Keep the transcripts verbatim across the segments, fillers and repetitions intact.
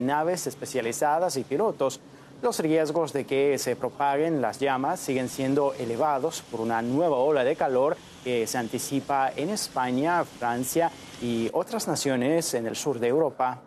naves especializadas y pilotos. Los riesgos de que se propaguen las llamas siguen siendo elevados por una nueva ola de calor que se anticipa en España, Francia y otras naciones en el sur de Europa.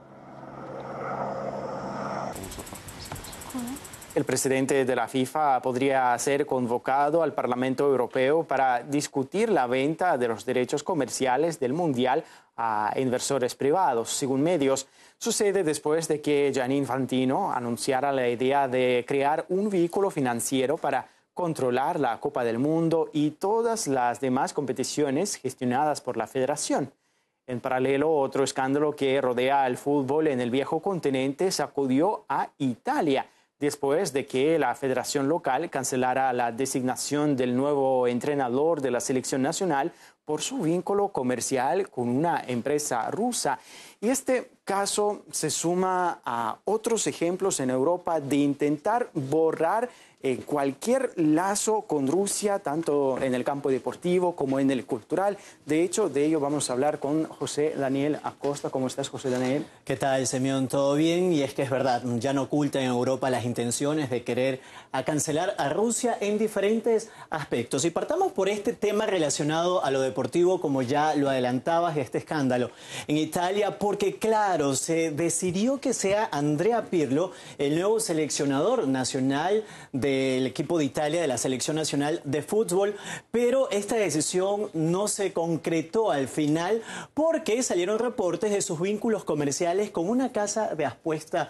El presidente de la FIFA podría ser convocado al Parlamento Europeo para discutir la venta de los derechos comerciales del Mundial a inversores privados, según medios. Sucede después de que Gianni Infantino anunciara la idea de crear un vehículo financiero para controlar la Copa del Mundo y todas las demás competiciones gestionadas por la federación. En paralelo, otro escándalo que rodea al fútbol en el viejo continente sacudió a Italia, después de que la federación local cancelara la designación del nuevo entrenador de la selección nacional por su vínculo comercial con una empresa rusa. Y este caso se suma a otros ejemplos en Europa de intentar borrar eh, cualquier lazo con Rusia, tanto en el campo deportivo como en el cultural. De hecho, de ello vamos a hablar con José Daniel Acosta. ¿Cómo estás, José Daniel? ¿Qué tal, Semyon? ¿Todo bien? Y es que es verdad, ya no oculta en Europa las intenciones de querer a cancelar a Rusia en diferentes aspectos. Y partamos por este tema relacionado a lo deportivo, como ya lo adelantabas, este escándalo en Italia, porque claro, se decidió que sea Andrea Pirlo el nuevo seleccionador nacional del equipo de Italia, de la selección nacional de fútbol, pero esta decisión no se concretó al final porque salieron reportes de sus vínculos comerciales con una casa de apuesta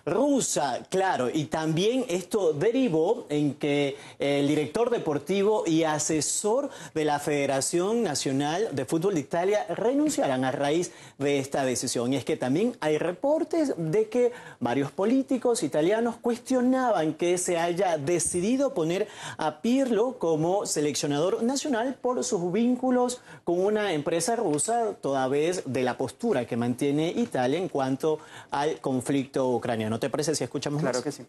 rusa, claro, y también esto derivó en que el director deportivo y asesor de la Federación Nacional de Fútbol de Italia renunciaran a raíz de esta decisión. Y es que también hay reportes de que varios políticos italianos cuestionaban que se haya decidido poner a Pirlo como seleccionador nacional por sus vínculos con una empresa rusa, toda vez de la postura que mantiene Italia en cuanto al conflicto ucraniano. ¿No te parece si escuchamos Claro más? que sí.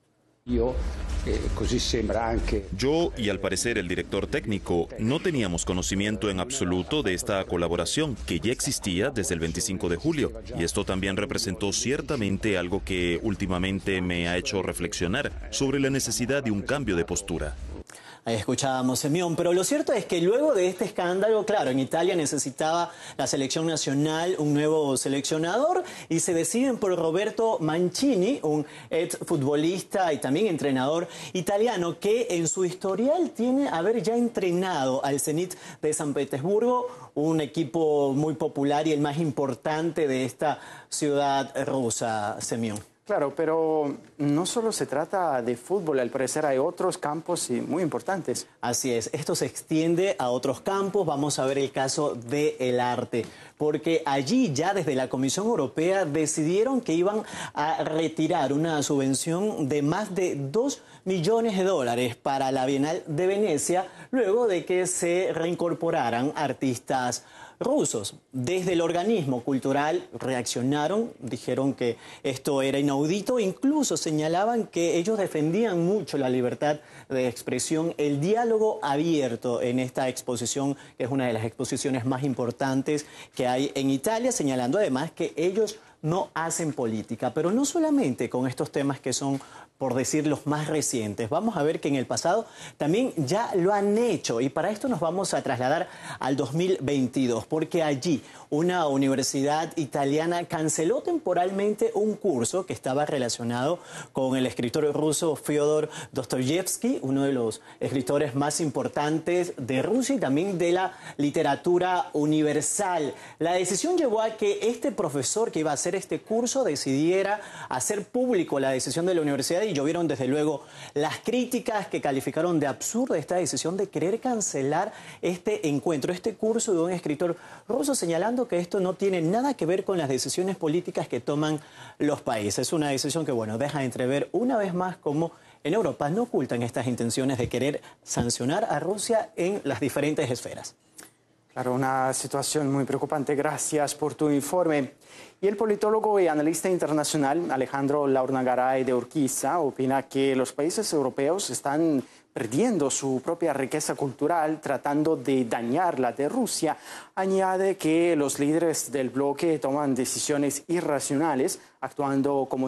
Yo, eh, così sembra anche... Yo y al parecer el director técnico no teníamos conocimiento en absoluto de esta colaboración que ya existía desde el veinticinco de julio y esto también representó ciertamente algo que últimamente me ha hecho reflexionar sobre la necesidad de un cambio de postura. Ahí escuchábamos, Semyon, pero lo cierto es que luego de este escándalo, claro, en Italia necesitaba la selección nacional un nuevo seleccionador y se deciden por Roberto Mancini, un ex futbolista y también entrenador italiano que en su historial tiene haber ya entrenado al Zenit de San Petersburgo, un equipo muy popular y el más importante de esta ciudad rusa, Semyon. Claro, pero no solo se trata de fútbol, al parecer hay otros campos muy importantes. Así es, esto se extiende a otros campos. Vamos a ver el caso del arte, porque allí ya desde la Comisión Europea decidieron que iban a retirar una subvención de más de dos millones de dólares para la Bienal de Venecia, luego de que se reincorporaran artistas rusos. Desde el organismo cultural reaccionaron, dijeron que esto era inaudito, incluso señalaban que ellos defendían mucho la libertad de expresión, el diálogo abierto en esta exposición, que es una de las exposiciones más importantes que hay en Italia, señalando además que ellos no hacen política, pero no solamente con estos temas que son, por decir, los más recientes. Vamos a ver que en el pasado también ya lo han hecho y para esto nos vamos a trasladar al dos mil veintidós, porque allí una universidad italiana canceló temporalmente un curso que estaba relacionado con el escritor ruso Fyodor Dostoyevsky, uno de los escritores más importantes de Rusia y también de la literatura universal. La decisión llevó a que este profesor que iba a hacer este curso decidiera hacer público la decisión de la universidad y llovieron desde luego las críticas que calificaron de absurda esta decisión de querer cancelar este encuentro, este curso de un escritor ruso, señalando que esto no tiene nada que ver con las decisiones políticas que toman los países. Es una decisión que, bueno, deja entrever una vez más cómo en Europa no ocultan estas intenciones de querer sancionar a Rusia en las diferentes esferas. Claro, una situación muy preocupante. Gracias por tu informe. Y el politólogo y analista internacional Alejandro Laurnagaray de Urquiza opina que los países europeos están perdiendo su propia riqueza cultural tratando de dañar la de Rusia. Añade que los líderes del bloque toman decisiones irracionales actuando como